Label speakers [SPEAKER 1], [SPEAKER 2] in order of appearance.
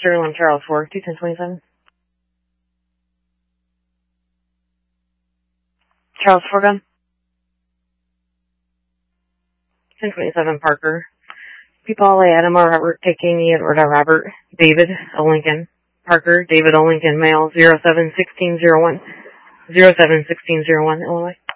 [SPEAKER 1] Sterling, Charles 4, 21027. Charles 4 gun. 1027 Parker. People Adam or Robert taking me Edward Robert. David O. Lincoln. Parker, David O. Lincoln, male 071601. 071601, Illinois.